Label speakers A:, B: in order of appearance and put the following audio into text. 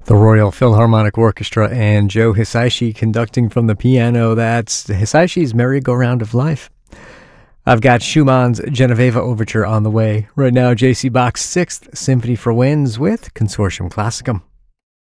A: The Royal Philharmonic Orchestra and Joe Hisaishi conducting from the piano. That's Hisaishi's Merry-Go-Round of Life. I've got Schumann's Genoveva Overture on the way. Right now, J.C. Bach's 6th Symphony for Winds with Consortium Classicum.